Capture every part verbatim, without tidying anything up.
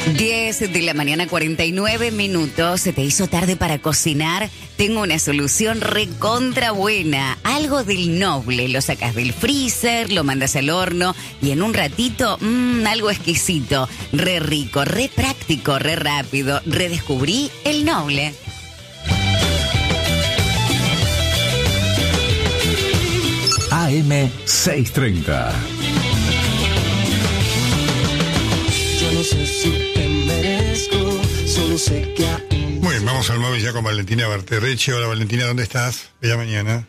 diez de la mañana, cuarenta y nueve minutos. ¿Se te hizo tarde para cocinar? Tengo una solución recontra buena. Algo del Noble. Lo sacas del freezer, lo mandas al horno y en un ratito, mmm, algo exquisito. Re rico, re práctico, re rápido. Redescubrí el Noble. A M seiscientos treinta. Yo no sé si te merezco, solo sé que hay... Muy bien, vamos al móvil ya con Valentina Barterrecci. Hola Valentina, ¿dónde estás? Bella mañana.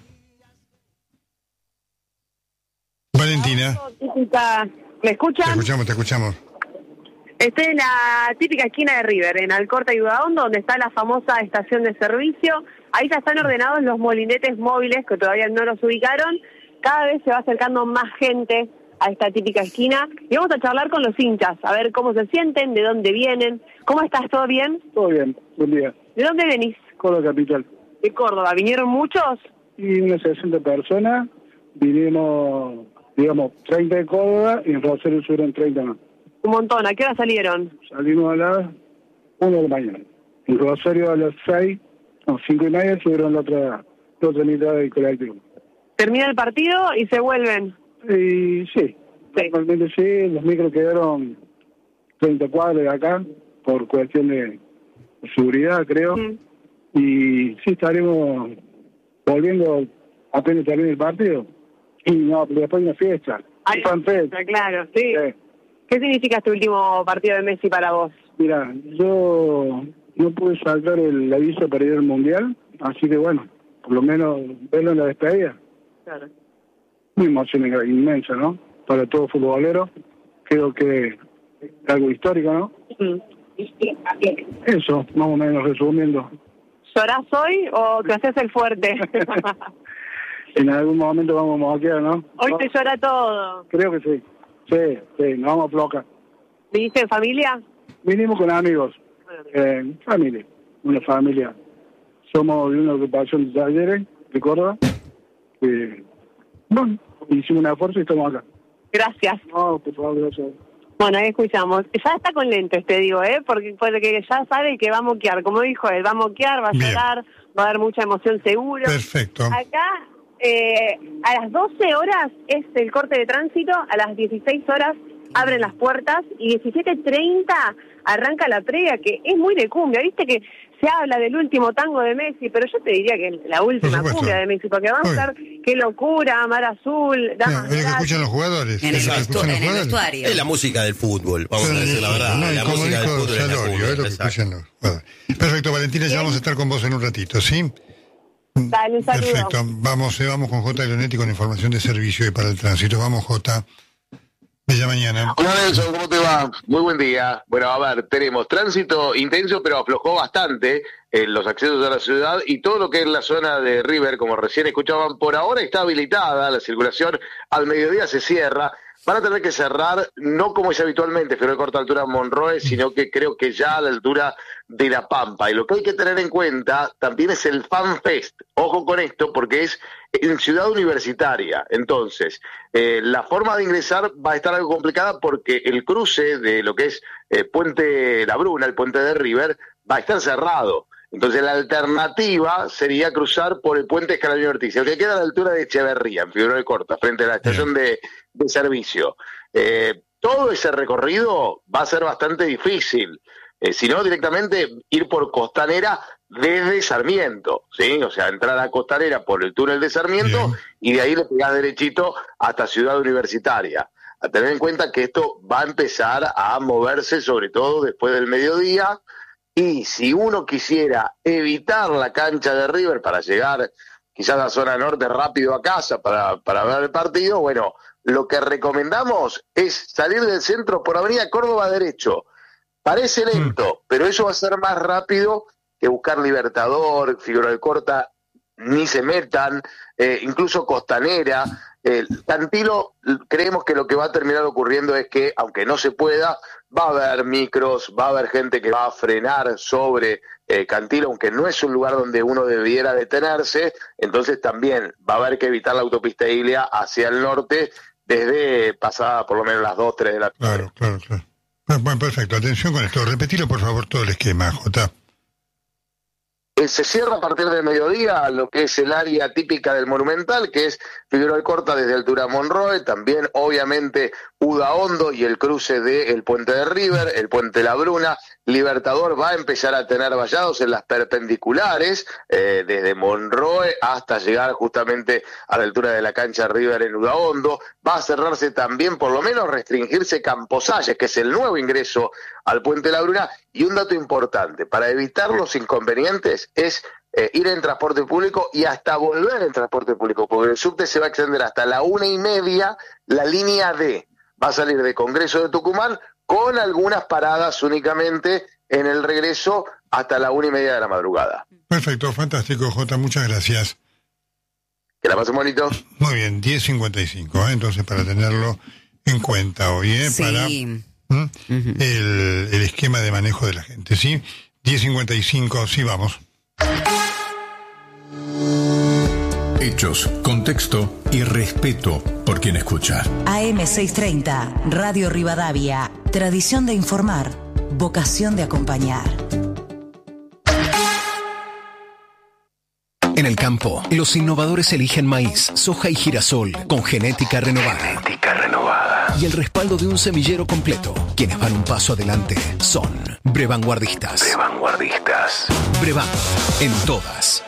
Valentina. ¿Me escuchan? Te escuchamos, te escuchamos. Estoy en la típica esquina de River, en Alcorta y Udaondo, donde está la famosa estación de servicio. Ahí ya están ordenados los molinetes móviles, que todavía no los ubicaron. Cada vez se va acercando más gente a esta típica esquina. Y vamos a charlar con los hinchas, a ver cómo se sienten, de dónde vienen. ¿Cómo estás? ¿Todo bien? Todo bien, buen día. ¿De dónde venís? Córdoba capital. De Córdoba. ¿Vinieron muchos? Y unas sesenta personas, vinimos, digamos, treinta de Córdoba y en Rosario subieron treinta más. Un montón. ¿A qué hora salieron? Salimos a las una de la mañana. En Rosario a las seis, no, cinco y media subieron la otra, la otra mitad del colectivo. ¿Termina el partido y se vuelven? Y sí, sí, normalmente sí, los micros quedaron treinta cuadras de acá, por cuestión de seguridad, creo. Mm. Y sí, estaremos volviendo apenas termine el partido. Y no, después una fiesta. Ay, fiesta, claro, sí. sí. ¿Qué significa este último partido de Messi para vos? Mira, yo no pude saltar el aviso para ir al Mundial, así que bueno, por lo menos verlo en la despedida. Claro. Muy emoción inmensa, ¿no? Para todo futbolero. Creo que es algo histórico, ¿no? Mm. Eso, más o menos resumiendo. ¿Llorás hoy o te haces el fuerte? En algún momento vamos a moquear, ¿no? Hoy ¿no? te llora todo. Creo que sí. Sí, sí, nos vamos a flocar. ¿Viniste en familia? Vinimos con amigos. Bueno, eh, familia, una familia. Somos de una agrupación de talleres de Córdoba. Eh, bueno, hicimos un esfuerzo y estamos acá. Gracias. No, por favor, gracias. Bueno, ahí escuchamos. Ya está con lentes, te digo, ¿eh? Porque, porque ya sabe que va a moquear. Como dijo él, va a moquear, va a llorar, va a haber mucha emoción seguro. Perfecto. Acá, eh, a las doce horas es el corte de tránsito, a las dieciséis horas abren las puertas y diecisiete treinta arranca la previa, que es muy de cumbia. Viste que se habla del último tango de Messi, pero yo te diría que la última cumbia de Messi, porque van a estar Qué Locura, Mar Azul, Damas no, es lo que escuchan los jugadores. En el, vestu- en el vestuario. Es la música del fútbol, vamos sí, a decir la verdad. No, la como música dijo del fútbol Salorio, es, la es lo que escuchan los jugadores. Perfecto, Valentina, ya vamos a estar con vos en un ratito, ¿sí? Dale, un saludo. Perfecto, vamos, eh, vamos con J. Leonetti con información de servicio y para el tránsito. Vamos, J. Bella mañana. Hola Nelson, ¿cómo te va? Muy buen día. Bueno, a ver, tenemos tránsito intenso, pero aflojó bastante en los accesos a la ciudad y todo lo que es la zona de River, como recién escuchaban, por ahora está habilitada, la circulación al mediodía se cierra. Van a tener que cerrar, no como es habitualmente, Federal Corta Altura Monroe, sino que creo que ya a la altura de La Pampa. Y lo que hay que tener en cuenta también es el Fan Fest. Ojo con esto, porque es en Ciudad Universitaria. Entonces, eh, la forma de ingresar va a estar algo complicada porque el cruce de lo que es eh, Puente La Bruna, el puente de River, va a estar cerrado. Entonces la alternativa sería cruzar por el puente Escalabrino Ortiz, el que queda a la altura de Echeverría, en Figueroa de Corta, frente a la estación de, de servicio. Eh, todo ese recorrido va a ser bastante difícil, eh, si no directamente ir por Costanera desde Sarmiento, ¿sí? O sea, entrar a Costanera por el túnel de Sarmiento Bien. Y de ahí le pegás derechito hasta Ciudad Universitaria. A tener en cuenta que esto va a empezar a moverse sobre todo después del mediodía. Y si uno quisiera evitar la cancha de River para llegar quizás a la zona norte rápido a casa para, para ver el partido, bueno, lo que recomendamos es salir del centro por Avenida Córdoba derecho. Parece lento, mm. pero eso va a ser más rápido que buscar Libertador, Figueroa de Corta, ni se metan, eh, incluso Costanera. Eh, Cantilo, creemos que lo que va a terminar ocurriendo es que, aunque no se pueda, va a haber micros, va a haber gente que va a frenar sobre eh, Cantilo, aunque no es un lugar donde uno debiera detenerse, entonces también va a haber que evitar la autopista Ilia hacia el norte desde pasada por lo menos las dos, tres de la tarde. Claro, claro, claro. Ah, bueno, perfecto. Atención con esto. Repetilo, por favor, todo el esquema, Jota. Se cierra a partir del mediodía lo que es el área típica del Monumental, que es Figueroa Alcorta desde altura Monroe, también obviamente Udaondo y el cruce del Puente de River, el Puente La Bruna. Libertador va a empezar a tener vallados en las perpendiculares, eh, desde Monroe hasta llegar justamente a la altura de la cancha River en Udaondo. Va a cerrarse también, por lo menos restringirse Camposalles, que es el nuevo ingreso al Puente La Bruna. Y un dato importante, para evitar los inconvenientes, es eh, ir en transporte público y hasta volver en transporte público, porque el subte se va a extender hasta la una y media, la línea D. Va a salir de Congreso de Tucumán, con algunas paradas únicamente en el regreso hasta la una y media de la madrugada. Perfecto, fantástico, Jota, muchas gracias. Que la pasen bonito. Muy bien, diez cincuenta y cinco, ¿eh? Entonces para tenerlo en cuenta hoy, ¿eh? Sí. Para ¿Mm? uh-huh. el, el esquema de manejo de la gente, ¿sí? diez cincuenta y cinco, sí, vamos. Hechos, contexto y respeto por quien escucha. A M seiscientos treinta, Radio Rivadavia. Tradición de informar, vocación de acompañar. En el campo, los innovadores eligen maíz, soja y girasol con genética renovada. Genética renovada. Y el respaldo de un semillero completo. Quienes van un paso adelante son Brevanguardistas. Brevanguardistas. Brevan, en todas.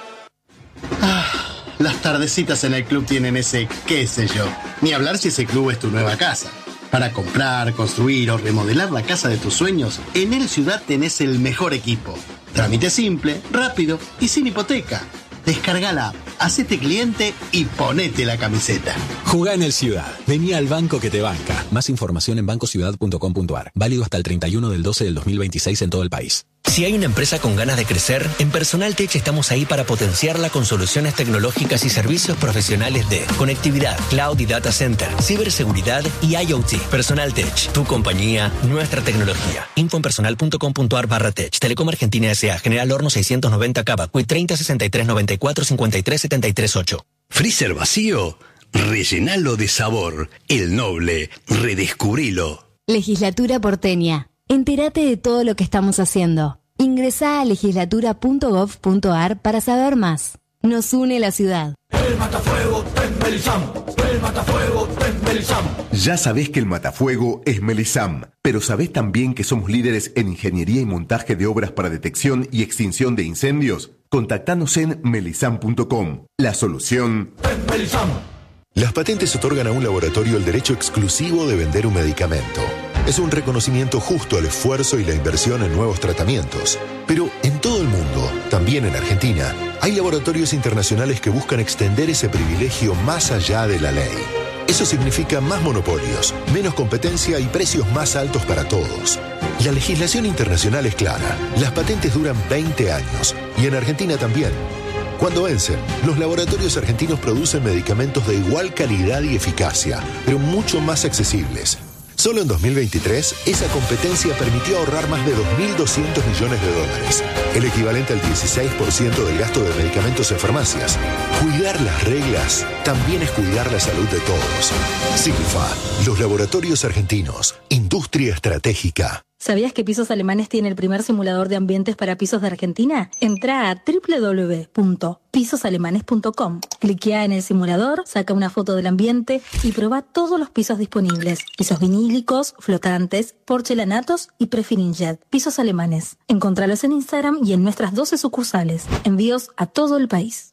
Ah, las tardecitas en el club tienen ese qué sé yo. Ni hablar si ese club es tu nueva casa. Para comprar, construir o remodelar la casa de tus sueños, en El Ciudad tenés el mejor equipo. Trámite simple, rápido y sin hipoteca. Descarga la app, hacete cliente y ponete la camiseta. Jugá en El Ciudad. Vení al banco que te banca. Más información en banco ciudad punto com punto a r. Válido hasta el treinta y uno del doce del dos mil veintiséis en todo el país. Si hay una empresa con ganas de crecer, en Personal Tech estamos ahí para potenciarla con soluciones tecnológicas y servicios profesionales de conectividad, cloud y data center, ciberseguridad y I O T. Personal Tech, tu compañía, nuestra tecnología. Info en personal punto com punto a r barra tech. Telecom Argentina S A. General Horno seiscientos noventa Cava. Q treinta sesenta y tres noventa y cuatro cincuenta y tres setenta y tres ocho. ¿Freezer vacío? Rellenalo de sabor. El Noble. Redescubrilo. Legislatura porteña. Entérate de todo lo que estamos haciendo. Ingresá a legislatura punto gov punto a r para saber más. Nos une la ciudad. El matafuego es Melisam. El matafuego es Melisam. Ya sabés que el matafuego es Melisam, pero sabés también que somos líderes en ingeniería y montaje de obras para detección y extinción de incendios. Contactanos en melisam punto com. La solución es Melisam. Las patentes otorgan a un laboratorio el derecho exclusivo de vender un medicamento. Es un reconocimiento justo al esfuerzo y la inversión en nuevos tratamientos. Pero en todo el mundo, también en Argentina, hay laboratorios internacionales que buscan extender ese privilegio más allá de la ley. Eso significa más monopolios, menos competencia y precios más altos para todos. La legislación internacional es clara. Las patentes duran veinte años y en Argentina también. Cuando vencen, los laboratorios argentinos producen medicamentos de igual calidad y eficacia, pero mucho más accesibles. Solo en dos mil veintitrés, esa competencia permitió ahorrar más de dos mil doscientos millones de dólares, el equivalente al dieciséis por ciento del gasto de medicamentos en farmacias. Cuidar las reglas también es cuidar la salud de todos. Silfa, los laboratorios argentinos, industria estratégica. ¿Sabías que Pisos Alemanes tiene el primer simulador de ambientes para pisos de Argentina? Entrá a doble u doble u doble u punto pisos alemanes punto com. Cliquea en el simulador, saca una foto del ambiente y probá todos los pisos disponibles. Pisos vinílicos, flotantes, porcelanatos y Prefirinjet. Pisos Alemanes. Encontralos en Instagram y en nuestras doce sucursales. Envíos a todo el país.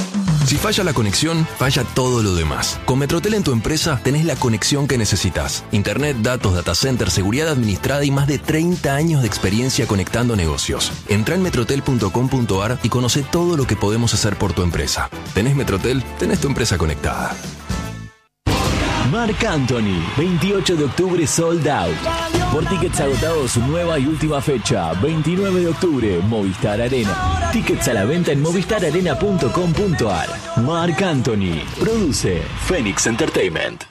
Si falla la conexión, falla todo lo demás. Con Metrotel en tu empresa tenés la conexión que necesitas. Internet, datos, data center, seguridad administrada y más de treinta años de experiencia conectando negocios. Entrá en metrotel punto com punto a r y conoce todo lo que podemos hacer por tu empresa. ¿Tenés Metrotel? Tenés tu empresa conectada. Marc Anthony, veintiocho de octubre sold out. Por tickets agotados, nueva y última fecha, veintinueve de octubre, Movistar Arena. Tickets a la venta en movistar arena punto com punto a r. Marc Anthony, produce Phoenix Entertainment.